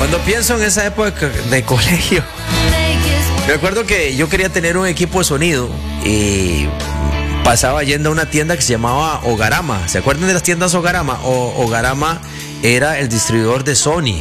Cuando pienso en esa época de colegio, me acuerdo que yo quería tener un equipo de sonido y pasaba yendo a una tienda que se llamaba Ogarama. ¿Se acuerdan de las tiendas Ogarama? Ogarama era el distribuidor de Sony.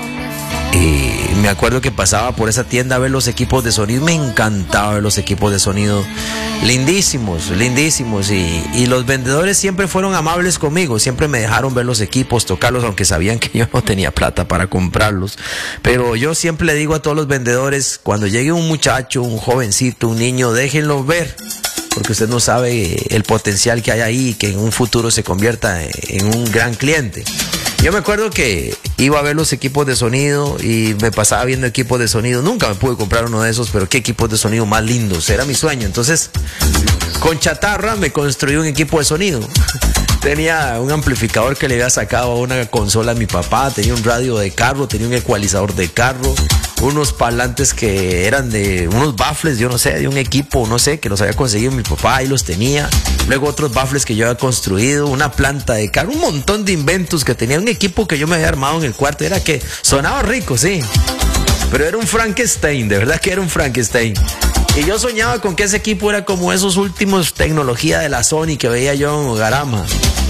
Y me acuerdo que pasaba por esa tienda a ver los equipos de sonido. Me encantaba ver los equipos de sonido. Lindísimos, lindísimos. Y los vendedores siempre fueron amables conmigo. Siempre me dejaron ver los equipos, tocarlos, aunque sabían que yo no tenía plata para comprarlos. Pero yo siempre le digo a todos los vendedores, cuando llegue un muchacho, un jovencito, un niño, déjenlo ver. Porque usted no sabe el potencial que hay ahí, que en un futuro se convierta en un gran cliente. Yo me acuerdo que iba a ver los equipos de sonido y me pasaba viendo equipos de sonido. Nunca me pude comprar uno de esos, pero qué equipos de sonido más lindos. Era mi sueño. Entonces, con chatarra me construí un equipo de sonido. Tenía un amplificador que le había sacado a una consola a mi papá, tenía un radio de carro, tenía un ecualizador de carro, unos parlantes que eran de unos baffles, yo no sé, de un equipo, no sé, que los había conseguido mi papá y los tenía. Luego otros baffles que yo había construido, una planta de carro, un montón de inventos que tenía, un equipo que yo me había armado en el cuarto. Era que sonaba rico, sí, pero era un Frankenstein, de verdad que era un Frankenstein. Y yo soñaba con que ese equipo era como esos últimos tecnología de la Sony que veía yo en Ogarama.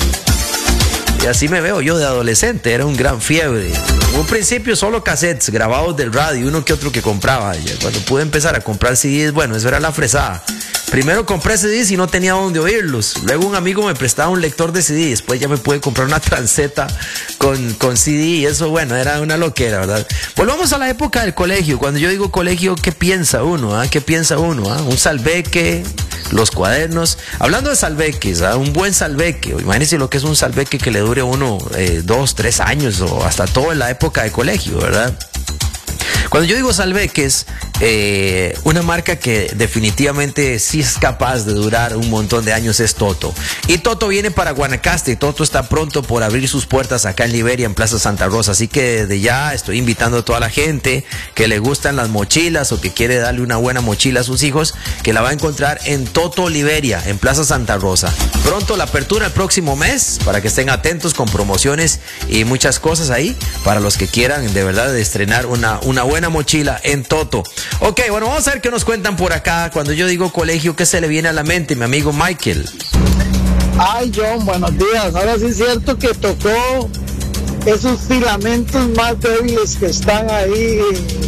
Y así me veo yo de adolescente, era un gran fiebre. En un principio solo cassettes grabados del radio, uno que otro que compraba. Cuando pude empezar a comprar CDs, bueno, eso era la fresada. Primero compré CDs y no tenía dónde oírlos. Luego un amigo me prestaba un lector de CD. Después ya me pude comprar una transeta con CD. Y eso, bueno, era una loquera, ¿verdad? Volvamos a la época del colegio. Cuando yo digo colegio, ¿qué piensa uno? ¿Qué piensa uno? Un salveque, los cuadernos. Hablando de salveques, un buen salveque. Imagínense lo que es un salveque que le dure a uno 2, 3 años o hasta toda la época de colegio, ¿verdad? Cuando yo digo salveques, una marca que definitivamente sí es capaz de durar un montón de años es Toto. Y Toto viene para Guanacaste. Toto está pronto por abrir sus puertas acá en Liberia, en Plaza Santa Rosa. Así que desde ya estoy invitando a toda la gente que le gustan las mochilas o que quiere darle una buena mochila a sus hijos, que la va a encontrar en Toto Liberia, en Plaza Santa Rosa. Pronto la apertura el próximo mes, para que estén atentos con promociones y muchas cosas ahí, para los que quieran de verdad de estrenar una buena mochila en Toto. Ok, bueno, vamos a ver qué nos cuentan por acá. Cuando yo digo colegio, ¿qué se le viene a la mente, mi amigo Michael? Ay, John, buenos días. Ahora sí es cierto que tocó esos filamentos más débiles que están ahí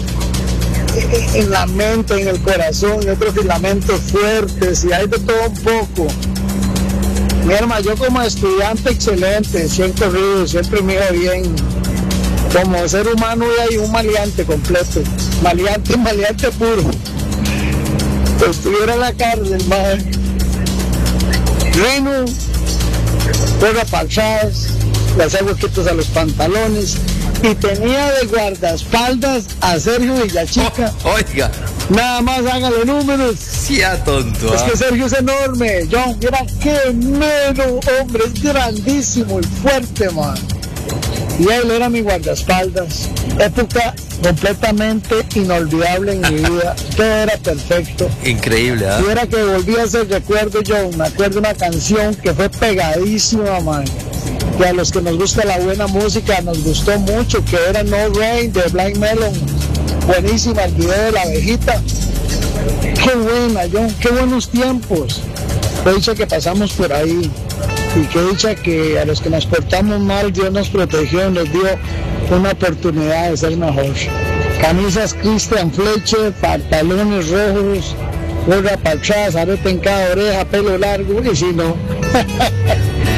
en la mente, en el corazón, y otros filamentos fuertes, y hay de todo un poco. Mi hermano, yo como estudiante excelente, siempre corrido, siempre me iba bien. Como ser humano y un maleante completo, maleante puro. Pues estuviera en la cárcel, madre. Rino, juega palchadas, le hacía huequitos a los pantalones y tenía de guardaespaldas a Sergio Villachica. Oiga. Nada más hágale números. Sí, tonto. Es que Sergio es enorme. John, mira qué mero hombre, es grandísimo y fuerte, man. Y él era mi guardaespaldas. Época completamente inolvidable en mi vida. Todo era perfecto. Increíble, ¿eh? Y era que volví a hacer recuerdo yo. Me acuerdo de una canción que fue pegadísima, man. Que a los que nos gusta la buena música nos gustó mucho. Que era No Rain de Blind Melon. Buenísima, el video de la abejita. Qué buena, John. Qué buenos tiempos. Qué dicha que pasamos por ahí. Y qué dicha que a los que nos portamos mal, Dios nos protegió y nos dio una oportunidad de ser mejor. Camisas Christian Fletcher, pantalones rojos, gorra para atrás, arete en cada oreja, pelo largo, y si no,